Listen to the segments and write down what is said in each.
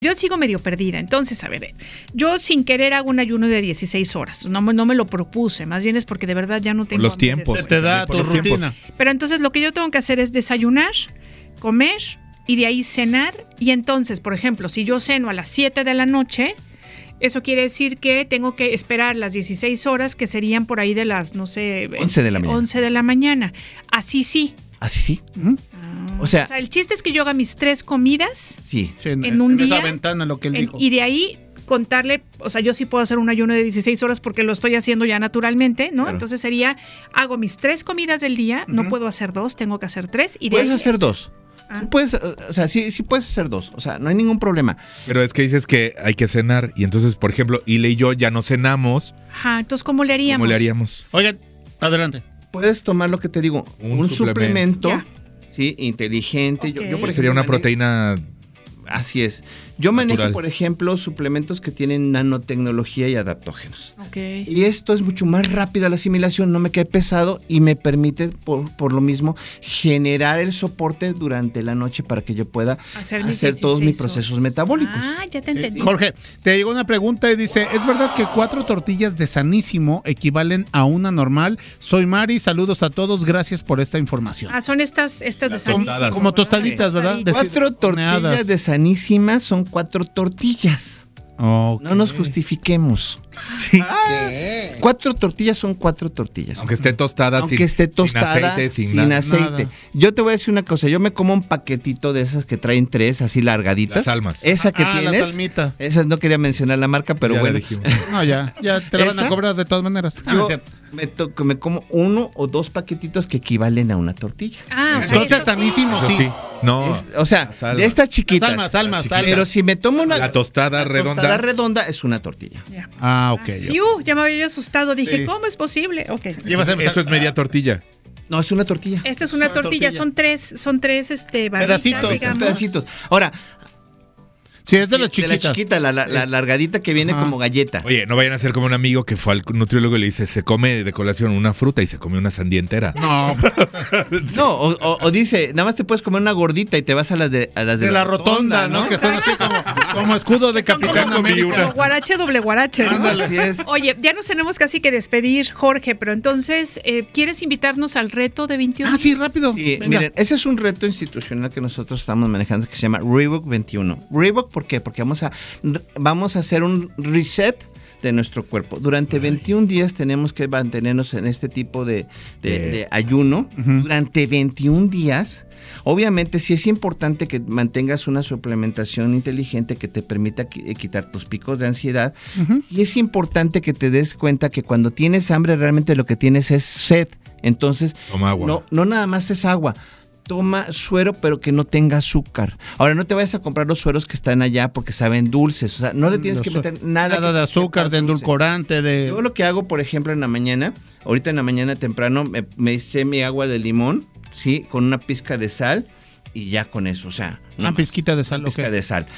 Yo sigo medio perdida, entonces, a ver, yo sin querer hago un ayuno de 16 horas, no me lo propuse, más bien es porque de verdad ya no tengo los tiempos. Se te da tu rutina. Pero entonces lo que yo tengo que hacer es desayunar, comer y de ahí cenar, y entonces, por ejemplo, si yo ceno a las 7 de la noche, eso quiere decir que tengo que esperar las 16 horas, que serían por ahí de las, no sé... 11 de la mañana. 11 de la mañana, así sí. ¿Así sí? O sea, el chiste es que yo haga mis 3 comidas sí. en un día. Esa ventana, lo que él dijo. Y de ahí contarle, o sea, yo sí puedo hacer un ayuno de 16 horas porque lo estoy haciendo ya naturalmente, ¿no? Claro. Entonces hago mis 3 comidas del día, no puedo hacer 2, tengo que hacer 3. Y de puedes ahí hacer 2. Ah. Sí puedes hacer 2. O sea, no hay ningún problema. Pero es que dices que hay que cenar y entonces, por ejemplo, Ile y yo ya no cenamos. Ajá, entonces, ¿cómo le haríamos? ¿Cómo le haríamos? Oigan, adelante. Puedes tomar lo que te digo, un suplemento, Ya. ¿sí? Inteligente. Ok. Yo, por ejemplo, Sería una proteína. Así es. Yo manejo, natural. por ejemplo, suplementos que tienen nanotecnología y adaptógenos. Ok. Y esto es mucho más rápida la asimilación, no me cae pesado y me permite, por lo mismo, generar el soporte durante la noche para que yo pueda Hacer mis hacer todos mis 16 procesos horas. metabólicos. Ah, ya te entendí. Jorge, te llegó una pregunta y dice, ¿es verdad que 4 tortillas de Sanísimo equivalen a una normal? Soy Mari, saludos a todos, gracias por esta información. Ah, son estas de Sanísimo, tostadas. Como tostaditas, ¿verdad? Tostaditas. 4 tortillas horneadas. de Sanísimas son 4 tortillas. Ok. No nos justifiquemos. Sí. 4 tortillas son 4 tortillas. Aunque esté tostada, Aunque esté tostada, sin aceite, sin nada. aceite. Yo te voy a decir una cosa, yo me como un paquetito de esas que traen 3, así largaditas. Las almas. Esa que la tienes. salmita. Esas no quería mencionar la marca, pero Ya bueno. la dijimos. No, ya te la van ¿Esa? a cobrar de todas maneras. Ah, Yo es cierto. me como 1 o 2 paquetitos que equivalen a una tortilla. Ah, o sea, Entonces esto sí. Sanísimo, Eso sí. sí. No. O sea, las almas. de estas chiquitas. Almas. Pero si me tomo una La tostada redonda. tostada redonda es una tortilla. Ya. Ah, ok. Ya me había asustado, dije, Sí. ¿cómo es posible? Ok. Llevas a empezar- Eso es media tortilla. No, es una tortilla. Esta es una tortilla, son tres barritas, Pedacitos, Son digamos. pedacitos. Ahora, Sí, es de las de la chiquitas. chiquita, la largadita que viene Ajá. como galleta. Oye, no vayan a ser como un amigo que fue al nutriólogo y le dice, se come de colación una fruta y se come una sandía entera. No, No, o dice, nada más te puedes comer una gordita y te vas a las de de la rotonda, ¿no? Que son así como escudo de Capitán Como América. guarache, doble guarache, ¿no? Ándale. Así es. Oye, ya nos tenemos casi que despedir, Jorge, pero entonces, ¿quieres invitarnos al reto de 21 Ah, sí, rápido. Sí, Venga. miren, ese es un reto institucional que nosotros estamos manejando que se llama Reebok 21. Reebok, ¿por qué? Porque vamos a hacer un reset de nuestro cuerpo. Durante 21 días tenemos que mantenernos en este tipo de ayuno. Durante 21 días, obviamente sí es importante que mantengas una suplementación inteligente que te permita quitar tus picos de ansiedad. Y es importante que te des cuenta que cuando tienes hambre realmente lo que tienes es sed. Entonces, Toma agua. no nada más es agua. Toma suero, pero que no tenga azúcar. Ahora, no te vayas a comprar los sueros que están allá porque saben dulces. O sea, no le tienes que meter nada de azúcar, de dulce. endulcorante, de... Yo lo que hago, por ejemplo, en la mañana, ahorita en la mañana temprano, me eché mi agua de limón, ¿sí? Con una pizca de sal y ya con eso, o sea... Una pizquita de sal, pizca ok. de sal.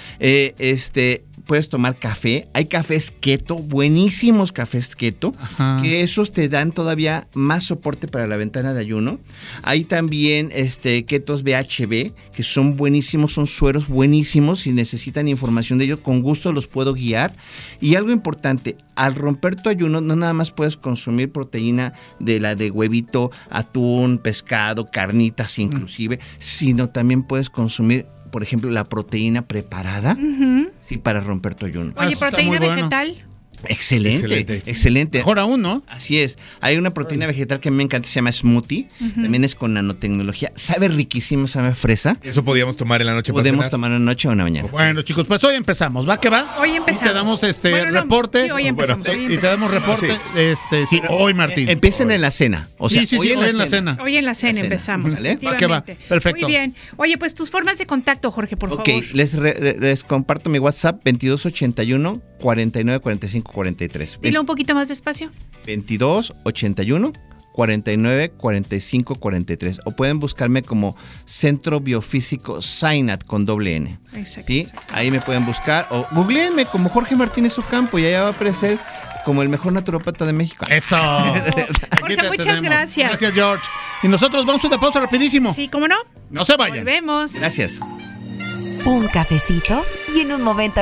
Puedes tomar café. Hay cafés keto, buenísimos cafés keto, Ajá. que esos te dan todavía más soporte para la ventana de ayuno. Hay también ketos BHB, que son buenísimos, son sueros buenísimos. Si necesitan información de ellos, con gusto los puedo guiar. Y algo importante, al romper tu ayuno, no nada más puedes consumir proteína de la de huevito, atún, pescado, carnitas inclusive, sino también puedes consumir, por ejemplo, la proteína preparada, sí, para romper tu ayuno. Oye, Eso está proteína muy bueno. vegetal. Excelente. Mejor aún, ¿no? Así es. Hay una proteína vegetal que a mí me encanta, se llama smoothie. También es con nanotecnología. Sabe riquísimo, sabe a fresa. Eso podíamos tomar en la noche. para Podemos cenar. tomar una noche o una mañana. Bueno, chicos, pues hoy empezamos. ¿Va que va? Hoy empezamos. Y te damos Bueno, no, reporte. sí, hoy empezamos. Bueno, hoy Y te damos empezamos. reporte. Sí, hoy, Martín. Empiecen en la cena. O sea, sí, hoy en la cena. Hoy en la cena empezamos. ¿Sale? Va que va. efectivamente. Perfecto. Muy bien. Oye, pues tus formas de contacto, Jorge, por Ok, favor. les comparto mi WhatsApp 2281 49 45 43. Dile un poquito más despacio. 2281 49 45 43. O pueden buscarme como Centro Biofísico Sainat con doble N. Exacto. ¿Sí? Ahí me pueden buscar. O googleenme como Jorge Martínez Ocampo y allá va a aparecer como el mejor naturópata de México. Eso. Aquí Jorge, te muchas tenemos. gracias. Gracias, George. Y nosotros vamos a una pausa rapidísimo. Sí, ¿cómo no? No se vayan. Volvemos. Gracias. Un cafecito y en un momento